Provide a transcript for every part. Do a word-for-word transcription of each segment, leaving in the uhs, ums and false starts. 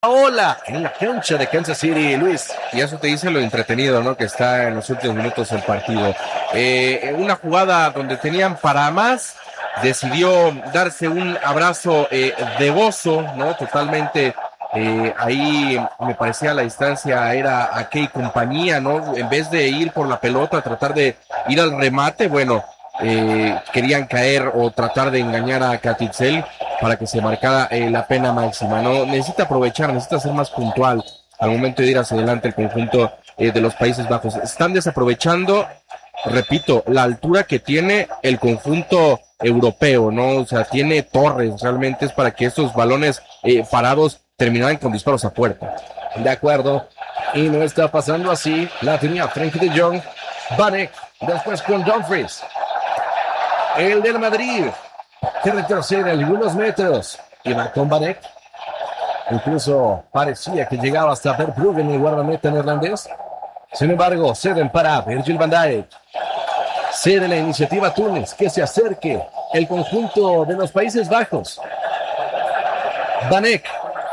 Ola en la cancha de Kansas City, Luis. Y eso te dice lo entretenido, ¿no? Que está en los últimos minutos del partido. Eh, una jugada donde tenían para más, decidió darse un abrazo eh, de gozo, ¿no? Totalmente. Eh, ahí me parecía la distancia era a qué compañía, ¿no? En vez de ir por la pelota, tratar de ir al remate, bueno, eh, querían caer o tratar de engañar a Catitzel para que se marcara eh, la pena máxima, ¿no? Necesita aprovechar, necesita ser más puntual al momento de ir hacia adelante el conjunto eh, de los Países Bajos. Están desaprovechando, repito, la altura que tiene el conjunto europeo, ¿no? O sea, tiene torres, realmente es para que estos balones eh, parados terminaran con disparos a puerta. De acuerdo, y no está pasando así. La tenía Frenkie de Jong, Vanek, después con Dumfries. El del Madrid, que retrocede algunos metros. Y va con Vanek. Incluso parecía que llegaba hasta Verbruggen, el guardameta neerlandés. Sin embargo, ceden para Virgil van Dijk. Cede la iniciativa Túnez, que se acerque el conjunto de los Países Bajos. Vanek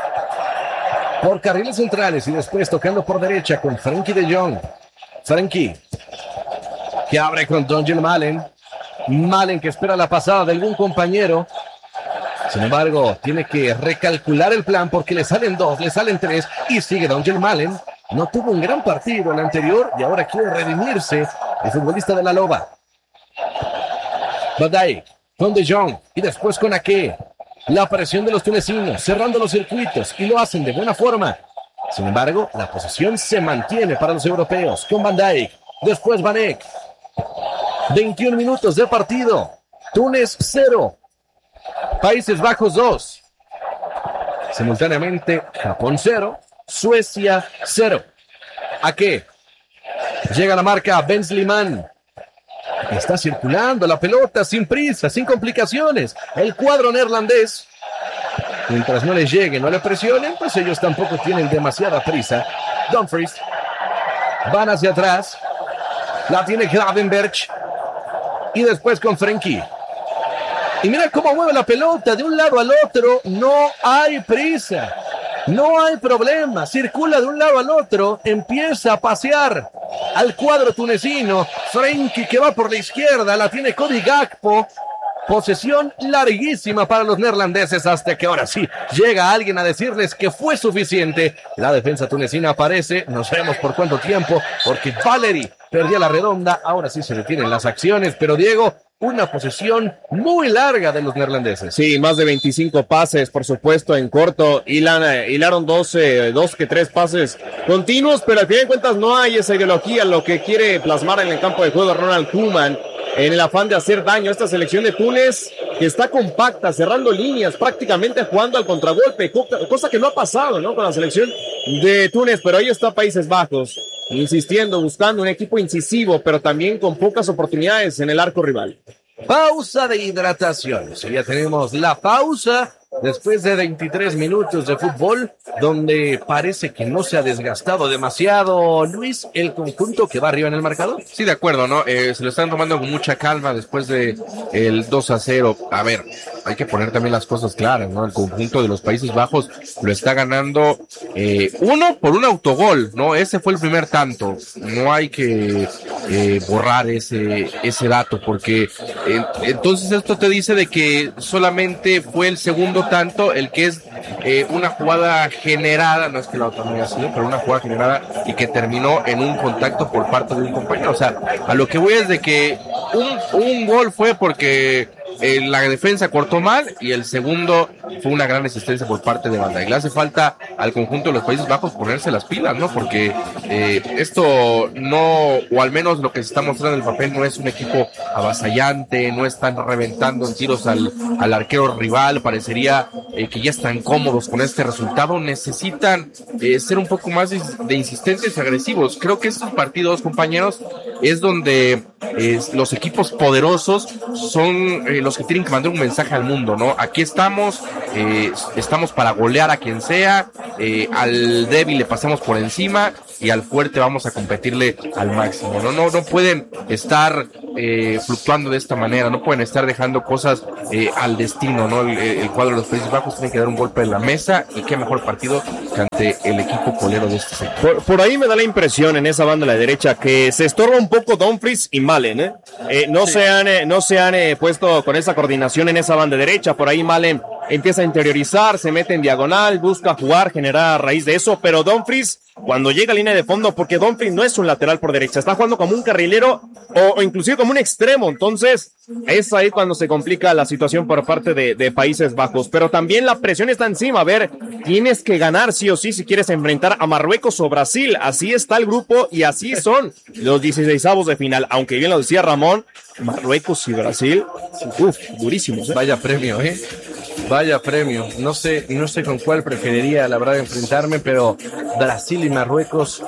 por carriles centrales y después tocando por derecha con Frenkie de Jong. Frenkie, que abre con Dongil Malen. Malen que espera la pasada de algún compañero. Sin embargo, tiene que recalcular el plan porque le salen dos, le salen tres y sigue Dongil Malen. No tuvo un gran partido el anterior y ahora quiere redimirse el futbolista de la Loba. Van Dijk con De Jong y después con Ake. La presión de los tunecinos, cerrando los circuitos, y lo hacen de buena forma. Sin embargo, la posesión se mantiene para los europeos, con Van Dijk, después Vanek. veintiún minutos de partido. Túnez cero. Países Bajos dos. Simultáneamente, Japón cero. Suecia cero. ¿A qué? Llega la marca Ben Slimani. Está circulando la pelota sin prisa, sin complicaciones. El cuadro neerlandés, mientras no les llegue, no le presionen, pues ellos tampoco tienen demasiada prisa. Dumfries, van hacia atrás. La tiene Gravenberch. Y después con Frenkie. Y mira cómo mueve la pelota de un lado al otro. No hay prisa. No hay problema. Circula de un lado al otro. Empieza a pasear al cuadro tunecino. Frenkie que va por la izquierda. La tiene Cody Gakpo. Posesión larguísima para los neerlandeses hasta que ahora sí llega alguien a decirles que fue suficiente. La defensa tunecina aparece. No sabemos por cuánto tiempo. Porque Valery perdía la redonda. Ahora sí se detienen las acciones. Pero Diego, una posesión muy larga de los neerlandeses. Sí, más de veinticinco pases, por supuesto, en corto. Hilan, hilaron doce, dos que tres pases continuos, pero al fin de cuentas no hay esa ideología, lo que quiere plasmar en el campo de juego Ronald Koeman, en el afán de hacer daño a esta selección de Túnez, que está compacta, cerrando líneas, prácticamente jugando al contragolpe, cosa que no ha pasado, ¿no?, con la selección de Túnez, pero ahí está Países Bajos, insistiendo, buscando un equipo incisivo, pero también con pocas oportunidades en el arco rival. Pausa de hidratación. Sí, ya tenemos la pausa después de veintitrés minutos de fútbol, donde parece que no se ha desgastado demasiado, Luis, el conjunto que va arriba en el marcador. Sí, de acuerdo, ¿no? Eh, se lo están tomando con mucha calma después de el dos a cero. A ver, hay que poner también las cosas claras, ¿no? El conjunto de los Países Bajos lo está ganando eh, uno por un autogol, ¿no? Ese fue el primer tanto. No hay que eh, borrar ese, ese dato, porque eh, entonces esto te dice de que solamente fue el segundo tanto el que es eh, una jugada generada, no es que la otra no haya sido, pero una jugada generada y que terminó en un contacto por parte de un compañero. O sea, a lo que voy es de que un, un gol fue porque eh, la defensa cortó mal y el segundo fue una gran resistencia por parte de Van Dijk. Le hace falta al conjunto de los Países Bajos ponerse las pilas, ¿no? Porque eh, esto no, o al menos lo que se está mostrando en el papel, no es un equipo avasallante, no están reventando en tiros al, al arquero rival, parecería eh, que ya están cómodos con este resultado. Necesitan eh, ser un poco más de, de insistentes y agresivos. Creo que estos partidos, compañeros, es donde eh, los equipos poderosos son eh, los que tienen que mandar un mensaje al mundo, ¿no? Aquí estamos, eh, estamos para golear a quien sea, eh, al débil le pasamos por encima y al fuerte vamos a competirle al máximo, ¿no? No, no pueden estar eh, fluctuando de esta manera, no pueden estar dejando cosas eh, al destino, ¿no? El, el cuadro de los Países Bajos tiene que dar un golpe en la mesa, y qué mejor partido que ante el equipo colero de este sector. Por, por ahí me da la impresión en esa banda a la derecha que se estorba un poco Dumfries y Malen, ¿eh? Eh, no, sí. se han, eh, no se han eh, puesto con esa coordinación en esa banda derecha. Por ahí Malen empieza a interiorizar, se mete en diagonal, busca jugar, generar a raíz de eso, pero Dumfries, cuando llega a línea de fondo, porque Dumfries no es un lateral por derecha, está jugando como un carrilero o, o inclusive como un extremo, entonces es ahí cuando se complica la situación por parte de, de Países Bajos, pero también la presión está encima. A ver, tienes que ganar sí o sí si quieres enfrentar a Marruecos o Brasil, así está el grupo y así son los dieciseisavos de final, aunque bien lo decía Ramón, Marruecos y Brasil, uff, durísimos, ¿eh? Vaya premio, ¿eh? Vaya premio. No sé, no sé con cuál preferiría, la verdad, enfrentarme, pero Brasil y Marruecos.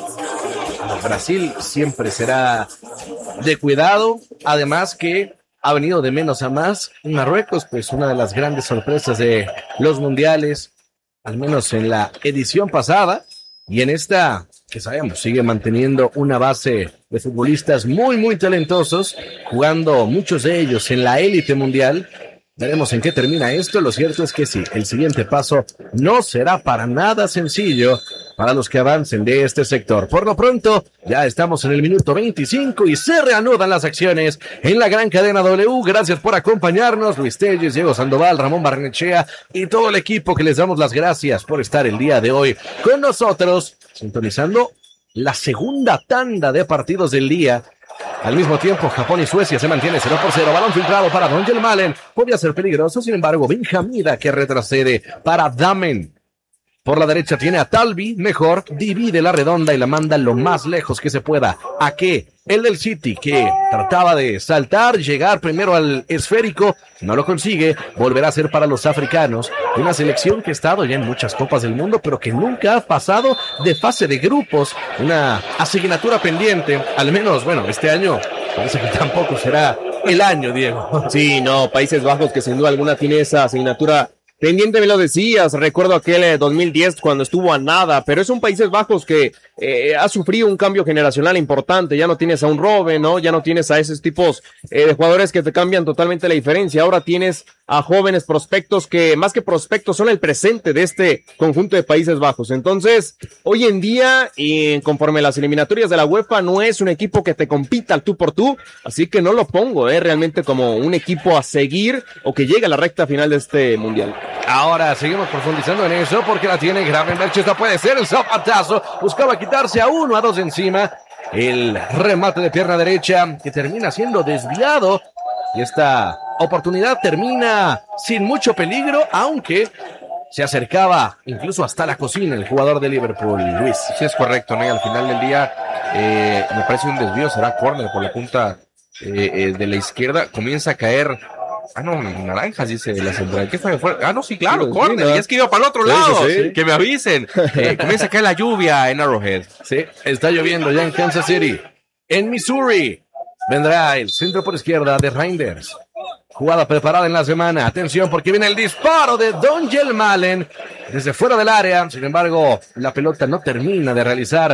Brasil siempre será de cuidado. Además que ha venido de menos a más. Marruecos, pues una de las grandes sorpresas de los mundiales, al menos en la edición pasada. Y en esta, que sabemos, sigue manteniendo una base de futbolistas muy, muy talentosos, jugando muchos de ellos en la élite mundial. Veremos en qué termina esto. Lo cierto es que sí, el siguiente paso no será para nada sencillo para los que avancen de este sector. Por lo pronto, ya estamos en el minuto veinticinco y se reanudan las acciones en la gran cadena W. Gracias por acompañarnos, Luis Telles, Diego Sandoval, Ramón Barnechea y todo el equipo, que les damos las gracias por estar el día de hoy con nosotros, sintonizando la segunda tanda de partidos del día. Al mismo tiempo, Japón y Suecia se mantiene cero por cero. Balón filtrado para Dongel Malen. Podría ser peligroso, sin embargo, Benjamida que retrocede para Damen. Por la derecha tiene a Talbi, mejor, divide la redonda y la manda lo más lejos que se pueda. ¿A qué? El del City, que trataba de saltar, llegar primero al esférico, no lo consigue, volverá a ser para los africanos. Una selección que ha estado ya en muchas copas del mundo, pero que nunca ha pasado de fase de grupos. Una asignatura pendiente, al menos, bueno, este año parece que tampoco será el año, Diego. Sí, no, Países Bajos que sin duda alguna tiene esa asignatura pendiente, me lo decías, recuerdo aquel eh, dos mil diez cuando estuvo a nada, pero es un Países Bajos que eh, ha sufrido un cambio generacional importante. Ya no tienes a un Robben, ¿no? Ya no tienes a esos tipos eh, de jugadores que te cambian totalmente la diferencia. Ahora tienes a jóvenes prospectos que, más que prospectos, son el presente de este conjunto de Países Bajos. Entonces, hoy en día, y conforme las eliminatorias de la UEFA, no es un equipo que te compita al tú por tú, así que no lo pongo eh, realmente como un equipo a seguir o que llegue a la recta final de este mundial. Ahora seguimos profundizando en eso porque la tiene Gravenberch. Esta puede ser el zapatazo. Buscaba quitarse a uno, a dos encima. El remate de pierna derecha que termina siendo desviado. Y esta oportunidad termina sin mucho peligro, aunque se acercaba incluso hasta la cocina el jugador de Liverpool, Luis. Sí, es correcto, ¿no? Y al final del día eh, me parece un desvío, será córner por la punta eh, eh, de la izquierda. Comienza a caer... Ah, no, naranjas, dice la central. ¿Qué fue? Ah, no, sí, claro, sí, córner. Sí, ¿no? Y es que iba para el otro sí, lado. Sí, sí. Que me avisen. Eh, comienza a caer la lluvia en Arrowhead. Sí, está lloviendo ya en Kansas City. En Missouri vendrá el centro por izquierda de Reinders. Jugada preparada en la semana. Atención porque viene el disparo de Dongel Malen desde fuera del área. Sin embargo, la pelota no termina de realizar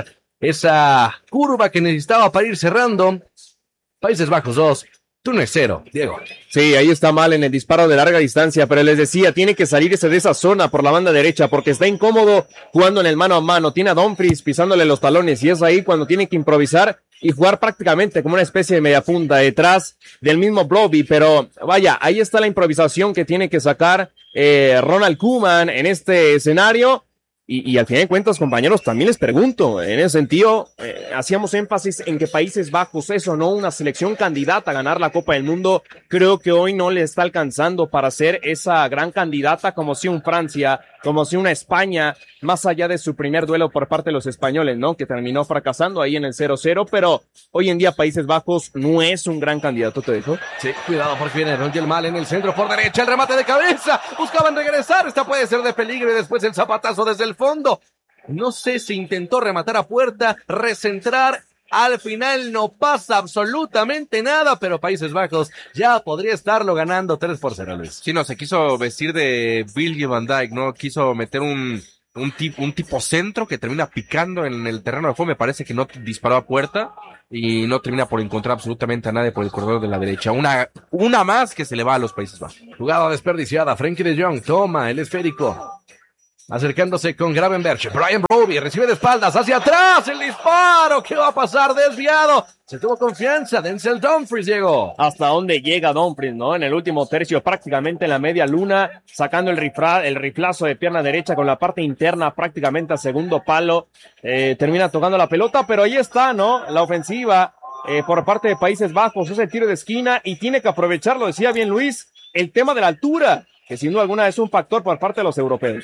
esa curva que necesitaba para ir cerrando. Países Bajos dos. Túnez cero, Diego. Sí, ahí está mal en el disparo de larga distancia, pero les decía, tiene que salirse de esa zona por la banda derecha porque está incómodo jugando en el mano a mano. Tiene a Dumfries pisándole los talones y es ahí cuando tiene que improvisar y jugar prácticamente como una especie de media punta detrás del mismo Blobby, pero vaya, ahí está la improvisación que tiene que sacar eh, Ronald Koeman en este escenario. Y, y al final de cuentas, compañeros, también les pregunto, en ese sentido, eh, hacíamos énfasis en que Países Bajos es o no una selección candidata a ganar la Copa del Mundo. Creo que hoy no le está alcanzando para ser esa gran candidata como si un Francia, como si una España, más allá de su primer duelo por parte de los españoles, ¿no? Que terminó fracasando ahí en el cero cero, pero hoy en día Países Bajos no es un gran candidato, ¿te dejo? Sí, cuidado porque viene Dongel Malen en el centro por derecha, el remate de cabeza, buscaban regresar, esta puede ser de peligro y después el zapatazo desde el fondo. No sé si intentó rematar a puerta, recentrar, al final no pasa absolutamente nada, pero Países Bajos ya podría estarlo ganando tres por cero, Luis. Sí, no, se quiso vestir de Virgil van Dijk, ¿no? Quiso meter un, un tipo, un tipo centro que termina picando en el terreno de juego, me parece que no disparó a puerta y no termina por encontrar absolutamente a nadie por el corredor de la derecha. Una, una más que se le va a los Países Bajos. Jugada desperdiciada, Frenkie de Jong toma el esférico. Acercándose con Gravenberch, Brian Brobby recibe de espaldas, hacia atrás, el disparo, ¿qué va a pasar? Desviado, se tuvo confianza, Denzel Dumfries llegó. Hasta dónde llega Dumfries, ¿no? En el último tercio, prácticamente en la media luna, sacando el, rifra, el riflazo de pierna derecha con la parte interna, prácticamente a segundo palo, eh, termina tocando la pelota, pero ahí está, ¿no? La ofensiva eh, por parte de Países Bajos, ese tiro de esquina y tiene que aprovecharlo, decía bien Luis, el tema de la altura, que sin duda alguna es un factor por parte de los europeos.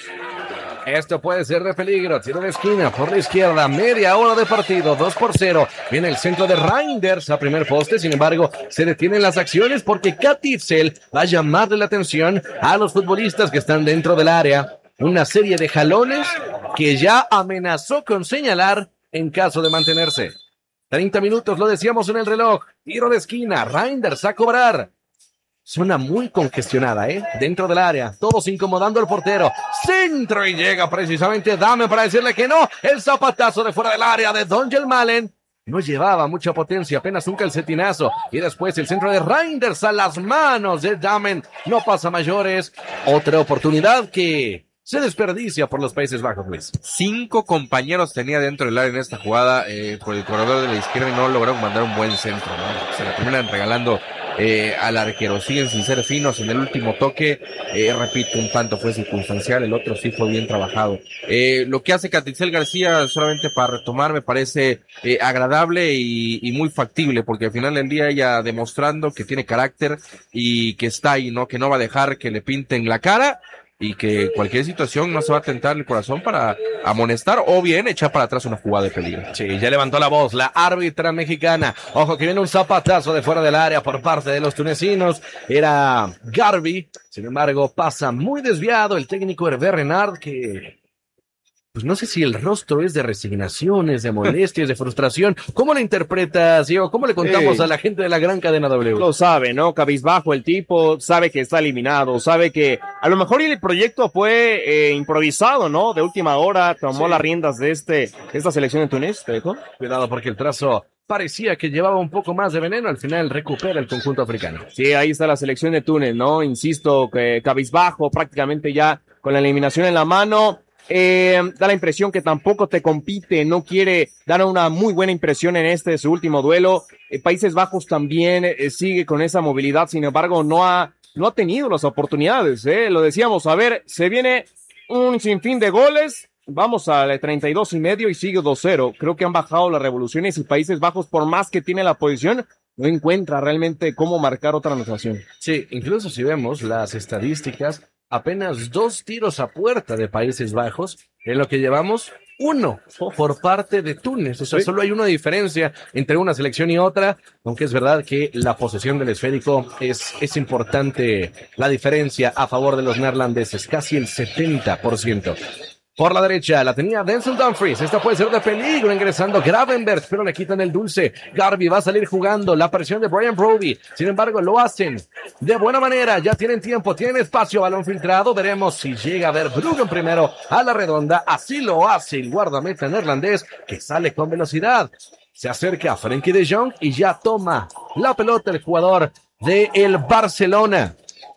Esto puede ser de peligro, tiro de esquina por la izquierda, media hora de partido, dos por cero, viene el centro de Reinders a primer poste, sin embargo, se detienen las acciones porque Kat Itzel va a llamarle la atención a los futbolistas que están dentro del área, una serie de jalones que ya amenazó con señalar en caso de mantenerse. treinta minutos, lo decíamos en el reloj, tiro de esquina, Reinders a cobrar. Zona muy congestionada, ¿eh? Dentro del área, todos incomodando al portero. Centro y llega precisamente Dame para decirle que no. El zapatazo de fuera del área de Donjel Malen. No llevaba mucha potencia, apenas un calcetinazo. Y después el centro de Reinders a las manos de Damen. No pasa mayores. Otra oportunidad que se desperdicia por los Países Bajos, Luis. Cinco compañeros tenía dentro del área en esta jugada eh, por el corredor de la izquierda y no lograron mandar un buen centro, ¿no? Se la terminan regalando Eh, al arquero, siguen sin ser finos en el último toque, eh, repito, un tanto fue circunstancial, el otro sí fue bien trabajado. Eh, lo que hace Kat Itzel García, solamente para retomar, me parece eh, agradable y, y muy factible, porque al final del día ella demostrando que tiene carácter y que está ahí, ¿no? Que no va a dejar que le pinten la cara y que cualquier situación no se va a tentar el corazón para amonestar o bien echar para atrás una jugada de peligro. Sí, ya levantó la voz la árbitra mexicana. Ojo que viene un zapatazo de fuera del área por parte de los tunecinos. Era Garvey, sin embargo pasa muy desviado el técnico Hervé Renard, que pues no sé si el rostro es de resignaciones, de molestias, de frustración. ¿Cómo lo interpretas, Diego? ¿Cómo le contamos Sí. a la gente de la gran cadena W? Lo sabe, ¿no? Cabizbajo el tipo, sabe que está eliminado, sabe que a lo mejor el proyecto fue eh, improvisado, ¿no? De última hora tomó Sí. las riendas de este esta selección de Túnez, ¿te dijo? Cuidado porque el trazo parecía que llevaba un poco más de veneno. Al final recupera el conjunto africano. Sí, ahí está la selección de Túnez, ¿no? Insisto, que cabizbajo prácticamente ya con la eliminación en la mano. Eh, da la impresión que tampoco te compite, no quiere dar una muy buena impresión en este su último duelo. Eh, Países Bajos también eh, sigue con esa movilidad, sin embargo no ha, no ha tenido las oportunidades, eh. Lo decíamos, a ver, se viene un sinfín de goles, vamos a treinta y dos y medio y sigue dos cero. Creo que han bajado las revoluciones y Países Bajos, por más que tiene la posición, no encuentra realmente cómo marcar otra anotación. Sí, incluso si vemos las estadísticas, apenas dos tiros a puerta de Países Bajos, en lo que llevamos uno por parte de Túnez. O sea, Sí. solo hay una diferencia entre una selección y otra, aunque es verdad que la posesión del esférico es, es importante, la diferencia a favor de los neerlandeses, casi el setenta por ciento. Por la derecha la tenía Denzel Dumfries. Esta puede ser de peligro ingresando Gravenberch, pero le quitan el dulce. Garvey va a salir jugando. La presión de Brian Brobby. Sin embargo, lo hacen de buena manera. Ya tienen tiempo, tienen espacio. Balón filtrado. Veremos si llega a ver Bruggen primero a la redonda. Así lo hace el guardameta neerlandés que sale con velocidad. Se acerca a Frenkie de Jong y ya toma la pelota el jugador de el Barcelona.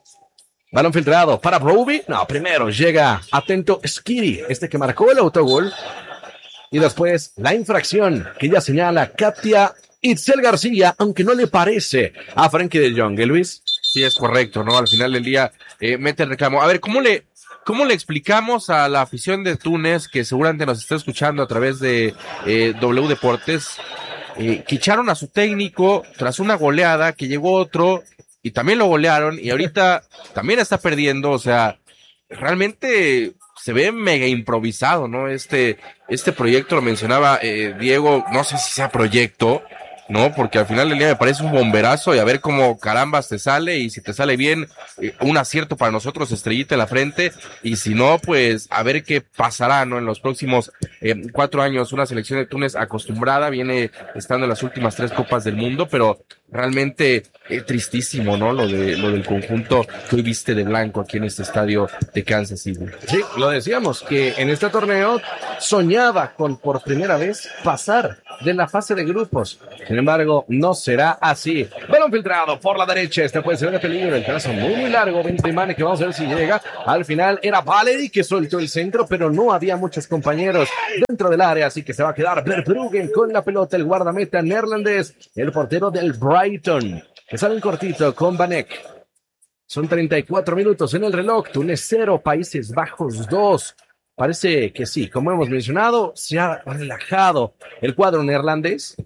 Balón filtrado para Brobby. No, primero llega atento Skiri, este que marcó el autogol. Y después la infracción que ya señala Katia Itzel García, aunque no le parece a Frenkie de Jong, ¿eh, Luis? Sí, es correcto, ¿no? Al final del día eh, mete el reclamo. A ver, ¿cómo le, cómo le explicamos a la afición de Túnez, que seguramente nos está escuchando a través de eh, W Deportes, eh, que echaron a su técnico tras una goleada, que llegó otro y también lo golearon y ahorita también está perdiendo? O sea, realmente se ve mega improvisado, ¿no? Este, este proyecto, lo mencionaba eh, Diego, no sé si sea proyecto, ¿no? Porque al final del día me parece un bomberazo y a ver cómo carambas te sale, y si te sale bien, eh, un acierto para nosotros, estrellita en la frente, y si no, pues a ver qué pasará, ¿no? En los próximos eh, cuatro años, una selección de Túnez acostumbrada, viene estando en las últimas tres copas del mundo, pero realmente eh, tristísimo, ¿no? Lo de lo del conjunto que hoy viste de blanco aquí en este estadio de Kansas City. Sí, lo decíamos, que en este torneo soñaba con por primera vez pasar de la fase de grupos. Sin embargo, no será así. Balón filtrado por la derecha. Este puede ser de peligro. El trazo muy, muy largo. Bentemane, que vamos a ver si llega. Al final era Valery que soltó el centro, pero no había muchos compañeros dentro del área, así que se va a quedar Verbruggen con la pelota, el guardameta neerlandés, el portero del Brighton, que sale en cortito con Van Eyck. Son treinta y cuatro minutos en el reloj. Túnez cero, Países Bajos dos. Parece que sí, como hemos mencionado, se ha relajado el cuadro neerlandés.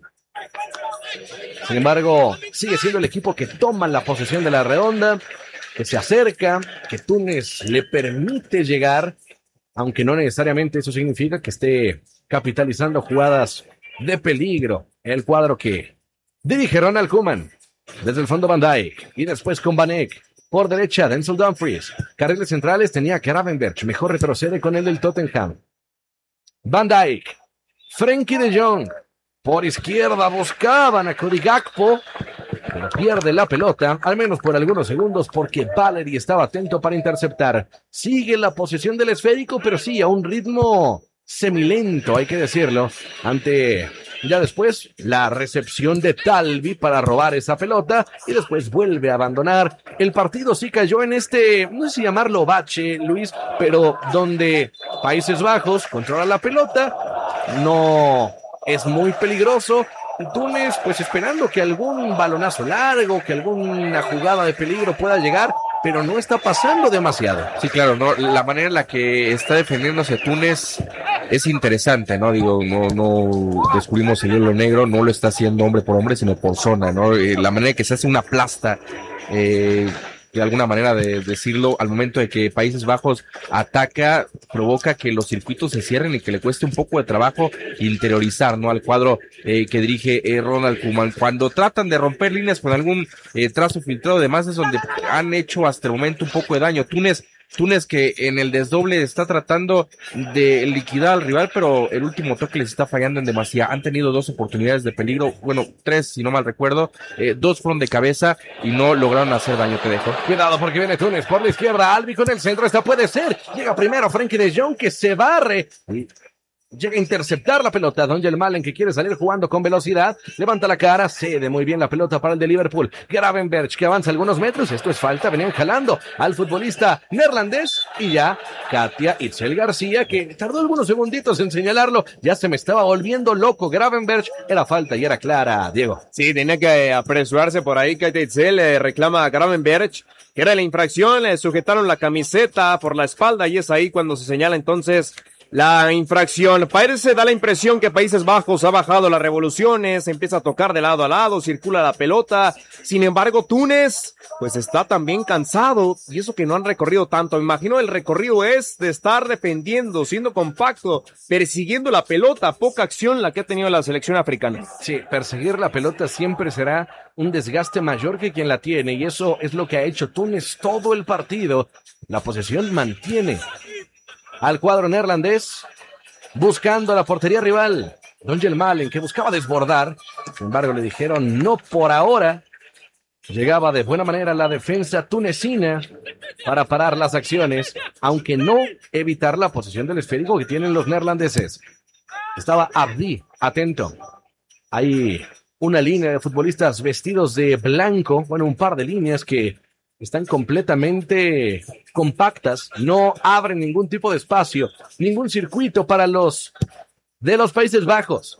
Sin embargo, sigue siendo el equipo que toma la posesión de la redonda, que se acerca, que Túnez le permite llegar, aunque no necesariamente eso significa que esté capitalizando jugadas de peligro. El cuadro que dirige Ronald Koeman, desde el fondo Van Dijk, y después con Van Eyck. Por derecha, Denzel Dumfries. Carriles centrales tenía Gravenberch. Mejor retrocede con el del Tottenham. Van Dijk. Frenkie de Jong. Por izquierda buscaban a Cody Gakpo. Pero pierde la pelota, al menos por algunos segundos, porque Valery estaba atento para interceptar. Sigue la posesión del esférico, pero sí a un ritmo semilento, hay que decirlo, ante... Ya después, la recepción de Talvi para robar esa pelota y después vuelve a abandonar. El partido sí cayó en este, no sé si llamarlo bache, Luis, pero donde Países Bajos controla la pelota, no es muy peligroso. Túnez, pues esperando que algún balonazo largo, que alguna jugada de peligro pueda llegar, pero no está pasando demasiado. Sí, claro, no, la manera en la que está defendiéndose Túnez es interesante, ¿no? Digo, no, no descubrimos el hilo negro, no lo está haciendo hombre por hombre, sino por zona, ¿no? Eh, la manera en que se hace una plasta, eh, de alguna manera de decirlo, al momento de que Países Bajos ataca, provoca que los circuitos se cierren y que le cueste un poco de trabajo interiorizar, ¿no? Al cuadro eh, que dirige eh, Ronald Koeman. Cuando tratan de romper líneas con algún eh, trazo filtrado, además es donde han hecho hasta el momento un poco de daño. Túnez Túnez que en el desdoble está tratando de liquidar al rival, pero el último toque les está fallando en demasía. Han tenido dos oportunidades de peligro, bueno, tres si no mal recuerdo, eh, dos fueron de cabeza y no lograron hacer daño, te dejo. Cuidado porque viene Túnez por la izquierda, Albi con el centro, esta puede ser. Llega primero Frenkie de Jong que se barre. Y llega a interceptar la pelota. Donjel Malen que quiere salir jugando con velocidad. Levanta la cara. Cede muy bien la pelota para el de Liverpool. Gravenberch que avanza algunos metros. Esto es falta. Venían jalando al futbolista neerlandés. Y ya Katia Itzel García que tardó algunos segunditos en señalarlo. Ya se me estaba volviendo loco. Gravenberch era falta y era clara, Diego. Sí, tenía que apresurarse por ahí. Katia Itzel eh, reclama a Gravenberch que era la infracción. Le sujetaron la camiseta por la espalda y es ahí cuando se señala entonces la infracción. Parece, da la impresión que Países Bajos ha bajado las revoluciones, empieza a tocar de lado a lado, circula la pelota. Sin embargo, Túnez, pues está también cansado, y eso que no han recorrido tanto. Me imagino el recorrido es de estar defendiendo, siendo compacto, persiguiendo la pelota, poca acción la que ha tenido la selección africana. Sí, perseguir la pelota siempre será un desgaste mayor que quien la tiene, y eso es lo que ha hecho Túnez todo el partido. La posesión mantiene al cuadro neerlandés, buscando la portería rival. Donjel Malen, que buscaba desbordar, sin embargo le dijeron no por ahora. Llegaba de buena manera la defensa tunecina para parar las acciones, aunque no evitar la posesión del esférico que tienen los neerlandeses. Estaba Abdi, atento. Hay una línea de futbolistas vestidos de blanco, bueno, un par de líneas que están completamente compactas, no abren ningún tipo de espacio, ningún circuito para los de los Países Bajos.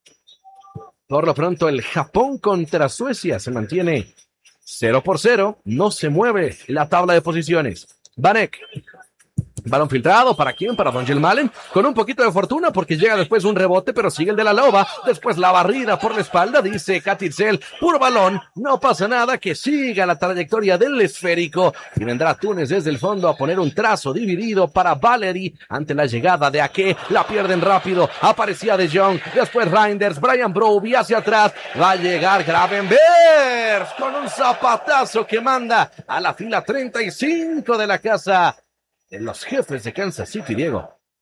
Por lo pronto, el Japón contra Suecia se mantiene cero por cero, no se mueve la tabla de posiciones. Van Eyck. Balón filtrado, ¿para quién? Para Donjel Malen, con un poquito de fortuna porque llega después un rebote, pero sigue el de la loba, después la barrida por la espalda, dice Katia Itzel, puro balón, no pasa nada, que siga la trayectoria del esférico, y vendrá Túnez desde el fondo a poner un trazo dividido para Valery, ante la llegada de Ake, la pierden rápido, aparecía De Jong, después Reinders, Brian Brobbey hacia atrás, va a llegar Gravenberch, con un zapatazo que manda a la fila treinta y cinco de la casa de los jefes de Kansas City, Diego.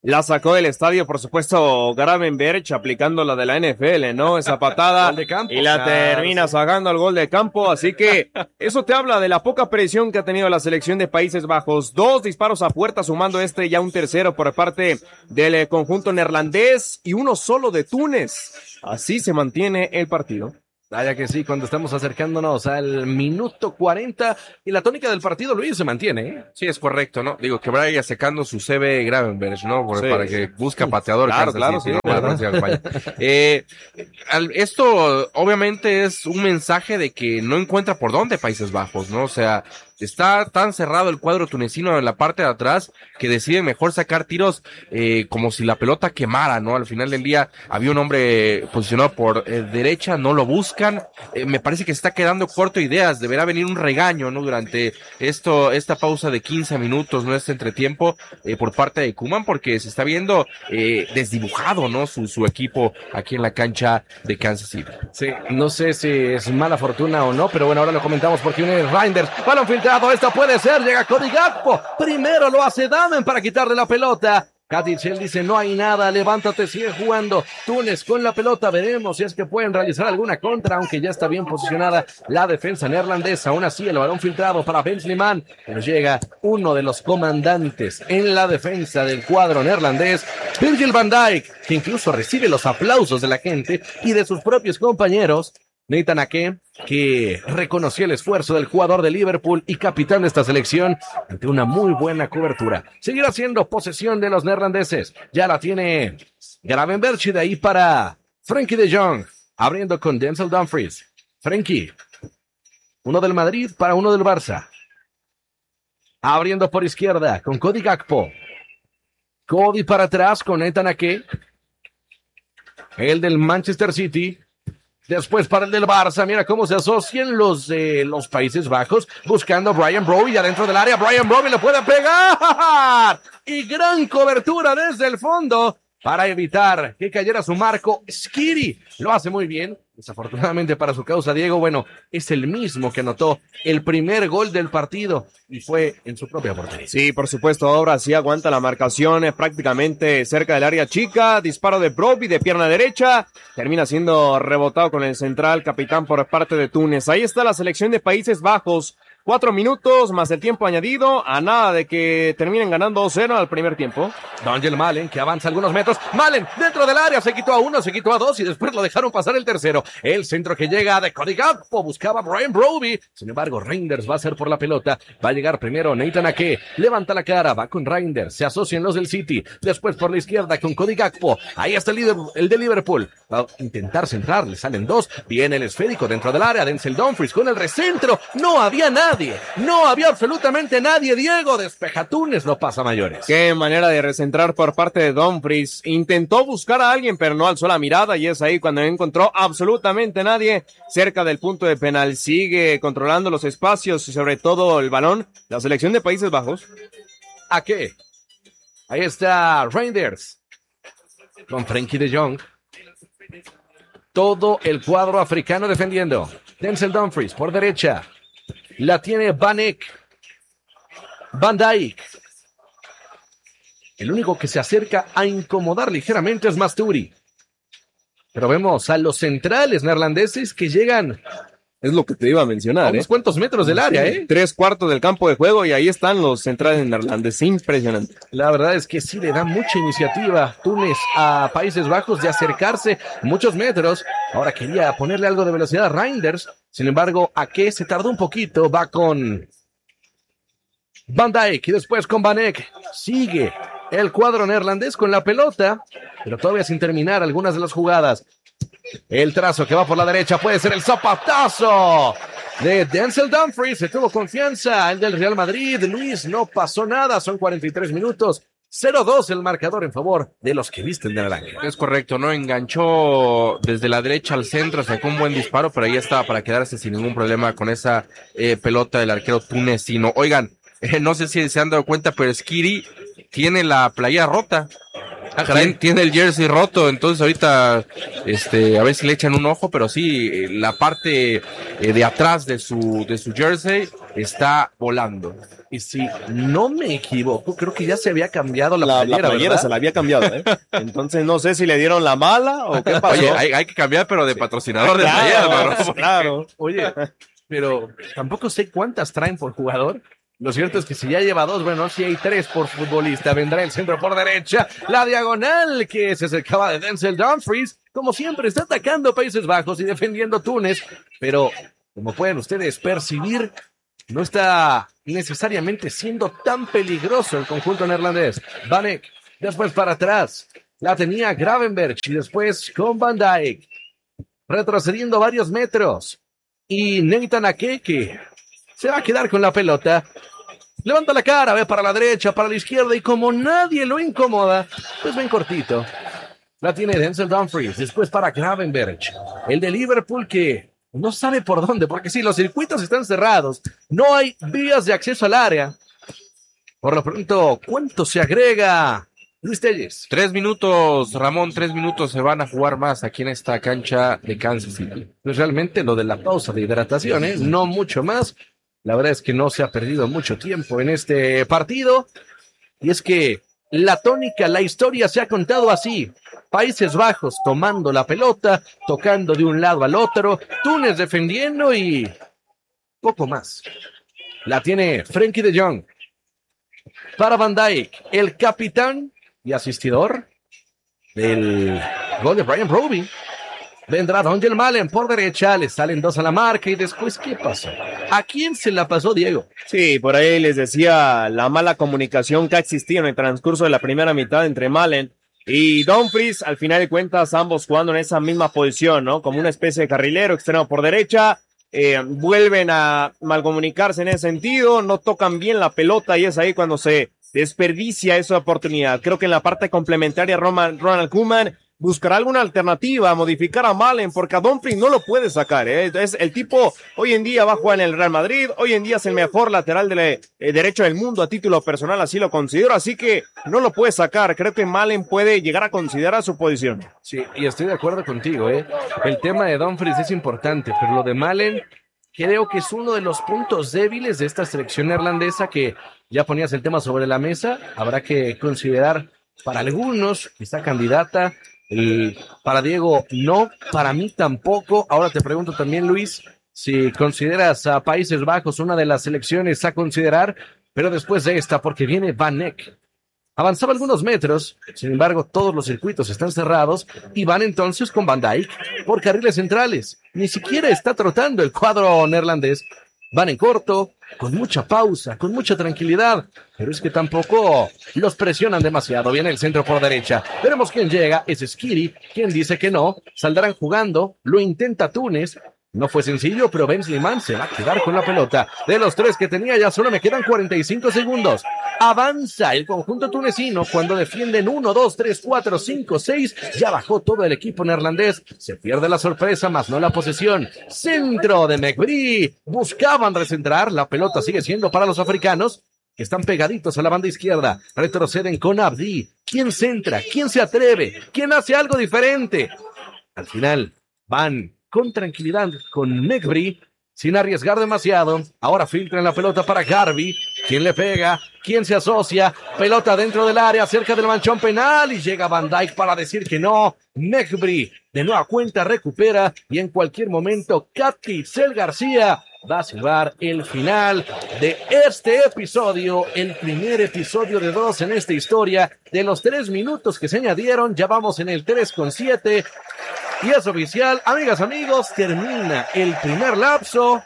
La sacó del estadio, por supuesto, Gravenberch, aplicando la de la N F L, ¿no? Esa patada de campo, y la claro, termina sí. sacando al gol de campo, así que eso te habla de la poca presión que ha tenido la selección de Países Bajos. Dos disparos a puerta, sumando este ya un tercero por parte del conjunto neerlandés y uno solo de Túnez. Así se mantiene el partido. Vaya que sí, cuando estamos acercándonos al minuto cuarenta y la tónica del partido, Luis, se mantiene, ¿eh? Sí, es correcto, ¿no? Digo, que vaya secando su C V Gravenberch, ¿no? Por, Sí. Para que busca pateador. Claro, Kansas claro, City, sí, ¿no? Para ¿verdad? la próxima campaña. eh, al, esto obviamente es un mensaje de que no encuentra por dónde Países Bajos, ¿no? O sea, está tan cerrado el cuadro tunecino en la parte de atrás que decide mejor sacar tiros eh, como si la pelota quemara, ¿no? Al final del día había un hombre posicionado por eh, derecha, no lo buscan. Eh, me parece que se está quedando corto de ideas. Deberá venir un regaño, ¿no? Durante esto, esta pausa de quince minutos, ¿no? Este entretiempo eh, por parte de Koeman, porque se está viendo eh, desdibujado, ¿no? Su, su equipo aquí en la cancha de Kansas City. Sí, no sé si es mala fortuna o no, pero bueno, ahora lo comentamos porque viene Reinders, balón filtrado, esta puede ser, llega Cody Gakpo, primero lo hace Damen para quitarle la pelota. Katichel dice, no hay nada, levántate, sigue jugando. Túnez con la pelota, veremos si es que pueden realizar alguna contra, aunque ya está bien posicionada la defensa neerlandesa. Aún así, el balón filtrado para Ben Sliman, pero llega uno de los comandantes en la defensa del cuadro neerlandés, Virgil van Dijk, que incluso recibe los aplausos de la gente y de sus propios compañeros. Nathan Ake, que reconoció el esfuerzo del jugador de Liverpool y capitán de esta selección ante una muy buena cobertura. Seguirá siendo posesión de los neerlandeses. Ya la tiene Gravenberch y de ahí para Frenkie de Jong, abriendo con Denzel Dumfries. Frenkie, uno del Madrid para uno del Barça. Abriendo por izquierda con Cody Gakpo. Cody para atrás con Nathan Ake. El del Manchester City. Después para el del Barça, mira cómo se asocian los de los Países Bajos, buscando a Brian Broby adentro del área. Brian Broby le puede pegar. Y gran cobertura desde el fondo para evitar que cayera su marco. Skiri lo hace muy bien. Desafortunadamente para su causa, Diego, bueno, es el mismo que anotó el primer gol del partido y fue en su propia portería. Sí, por supuesto, ahora sí aguanta la marcación eh, prácticamente cerca del área chica, disparo de Broby de pierna derecha, termina siendo rebotado con el central capitán por parte de Túnez. Ahí está la selección de Países Bajos. Cuatro minutos más el tiempo añadido, a nada de que terminen ganando dos cero al primer tiempo. Daniel Malen, que avanza algunos metros. Malen, dentro del área, se quitó a uno, se quitó a dos y después lo dejaron pasar el tercero. El centro que llega de Cody Gakpo, buscaba a Brian Broby. Sin embargo, Reinders va a ser por la pelota. Va a llegar primero Nathan Ake, levanta la cara, va con Reinders, se asocian los del City. Después por la izquierda con Cody Gakpo. Ahí está el, líder, el de Liverpool. Va a intentar centrar, le salen dos. Viene el esférico dentro del área, Denzel Dumfries con el recentro. No había nada. Nadie, no había absolutamente nadie. Diego despeja Túnez, no pasa mayores. Qué manera de recentrar por parte de Dumfries. Intentó buscar a alguien, pero no alzó la mirada y es ahí cuando encontró absolutamente nadie cerca del punto de penal. Sigue controlando los espacios y sobre todo el balón. La selección de Países Bajos. ¿A qué? Ahí está Reinders con Frenkie de Jong. Todo el cuadro africano defendiendo. Denzel Dumfries por derecha. La tiene Van Eyck. Van Dijk. El único que se acerca a incomodar ligeramente es Masturi. Pero vemos a los centrales neerlandeses que llegan Es lo que te iba a a mencionar, unos ¿eh? cuantos metros del área, ¿eh? Tres cuartos del campo de juego y ahí están los centrales neerlandeses. Impresionante. La verdad es que sí le da mucha iniciativa Túnez a Países Bajos de acercarse muchos metros. Ahora quería ponerle algo de velocidad a Reinders. Sin embargo, Ake se tardó un poquito. Va con Van Dijk y después con Van Eyck. Sigue el cuadro neerlandés con la pelota, pero todavía sin terminar algunas de las jugadas. El trazo que va por la derecha puede ser el zapatazo de Denzel Dumfries. Se tuvo confianza el del Real Madrid. Luis, no pasó nada. Son cuarenta y tres minutos. cero dos el marcador en favor de los que visten de naranja. Es correcto, ¿no? Enganchó desde la derecha al centro, sacó un buen disparo, pero ahí estaba para quedarse sin ningún problema con esa eh, pelota del arquero tunecino. Oigan, eh, no sé si se han dado cuenta, pero Skiri tiene la playa rota. Ah, caray, tiene el jersey roto, entonces ahorita este a ver si le echan un ojo, pero sí, la parte eh, de atrás de su de su jersey está volando. Y si no me equivoco, creo que ya se había cambiado la, La, la playera, playera ¿verdad? se la había cambiado, ¿eh? Entonces no sé si le dieron la mala o qué pasó. Oye, hay, hay que cambiar, pero de patrocinador de Claro, playera, ¿no? Porque- claro. Oye, pero tampoco sé cuántas traen por jugador. Lo cierto es que si ya lleva dos, bueno, si hay tres por futbolista, vendrá el centro por derecha, la diagonal que se acercaba de Denzel Dumfries, como siempre está atacando Países Bajos y defendiendo Túnez, pero como pueden ustedes percibir, no está necesariamente siendo tan peligroso el conjunto neerlandés. Van Eyck, después para atrás, la tenía Gravenberch y después con Van Dijk, retrocediendo varios metros, y Nathan Akeke se va a quedar con la pelota. Levanta la cara, ve para la derecha, para la izquierda, y como nadie lo incomoda, pues ven cortito. La tiene Denzel Dumfries, después para Gravenberch, el de Liverpool que no sabe por dónde, porque si los circuitos están cerrados, no hay vías de acceso al área. Por lo pronto, ¿cuánto se agrega Luis Telles? Tres minutos, Ramón, tres minutos se van a jugar más aquí en esta cancha de Kansas City. Pues realmente lo de la pausa de hidratación, ¿eh? No mucho más. La verdad es que no se ha perdido mucho tiempo en este partido. Y es que la tónica, la historia se ha contado así. Países Bajos tomando la pelota, tocando de un lado al otro, Túnez defendiendo y poco más. La tiene Frenkie de Jong. Para Van Dijk, el capitán y asistidor del gol de Brian Brobby. Vendrá Donjel Malen por derecha, le salen dos a la marca y después, ¿qué pasó? ¿A quién se la pasó Diego? Sí, por ahí les decía la mala comunicación que ha existido en el transcurso de la primera mitad entre Malen y Dumfries. Al final de cuentas, ambos jugando en esa misma posición, ¿no? Como una especie de carrilero extremo por derecha. Eh, vuelven a malcomunicarse en ese sentido, no tocan bien la pelota y es ahí cuando se desperdicia esa oportunidad. Creo que en la parte complementaria Roman, Ronald Koeman buscará alguna alternativa, modificar a Malen, porque a Dumfries no lo puede sacar, ¿eh? Es el tipo, hoy en día va a jugar en el Real Madrid, hoy en día es el mejor lateral de eh, derecho del mundo a título personal, así lo considero, así que no lo puede sacar. Creo que Malen puede llegar a considerar su posición. Sí, y estoy de acuerdo contigo, ¿eh? El tema de Dumfries es importante, pero lo de Malen creo que es uno de los puntos débiles de esta selección neerlandesa, que ya ponías el tema sobre la mesa. Habrá que considerar para algunos que está candidata, y para Diego no, para mí tampoco. Ahora te pregunto también, Luis, si consideras a Países Bajos una de las selecciones a considerar, pero después de esta, porque viene Van Eyck. Avanzaba algunos metros, sin embargo todos los circuitos están cerrados y van entonces con Van Dijk por carriles centrales. Ni siquiera está trotando el cuadro neerlandés. Van en corto, con mucha pausa, con mucha tranquilidad, pero es que tampoco los presionan demasiado. Viene el centro por derecha, veremos quién llega, es Skiri, quien dice que no, saldrán jugando, lo intenta Túnez. No fue sencillo, pero Ben Slimani se va a quedar con la pelota. De los tres que tenía, ya solo me quedan cuarenta y cinco segundos. Avanza el conjunto tunecino cuando defienden uno, dos, tres, cuatro, cinco, seis. Ya bajó todo el equipo neerlandés. Se pierde la sorpresa, más no la posesión. Centro de McBride. Buscaban recentrar. La pelota sigue siendo para los africanos, que están pegaditos a la banda izquierda. Retroceden con Abdi. ¿Quién centra? ¿Quién se atreve? ¿Quién hace algo diferente? Al final van con tranquilidad con McBride, sin arriesgar demasiado. Ahora filtran la pelota para Garvey. ¿Quién le pega? ¿Quién se asocia? Pelota dentro del área, cerca del manchón penal, y llega Van Dijk para decir que no. McBride de nueva cuenta recupera, y en cualquier momento Katitzel García va a silbar el final de este episodio, el primer episodio de dos en esta historia. De los tres minutos que se añadieron, ya vamos en el tres con siete. Y es oficial, amigas, amigos, termina el primer lapso.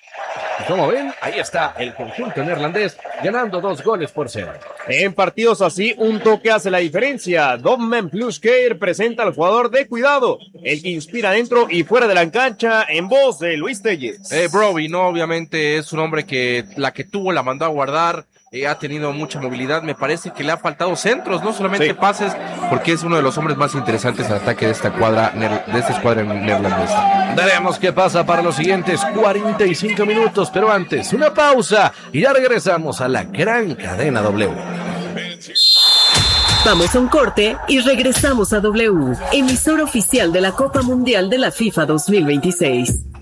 Y como ven, ahí está el conjunto neerlandés ganando dos goles por cero. En partidos así, un toque hace la diferencia. Dogman Plus Care presenta al jugador de cuidado, el que inspira dentro y fuera de la cancha, en voz de Luis Telles. Eh, Broby, no, obviamente es un hombre que la que tuvo la mandó a guardar. Eh, ha tenido mucha movilidad, me parece que le ha faltado centros, no solamente sí. pases, porque es uno de los hombres más interesantes al ataque de esta cuadra, de esta escuadra neerlandesa. Veremos qué pasa para los siguientes cuarenta y cinco minutos, pero antes una pausa y ya regresamos a la gran cadena W. Vamos a un corte y regresamos a W, emisora oficial de la Copa Mundial de la FIFA dos mil veintiséis.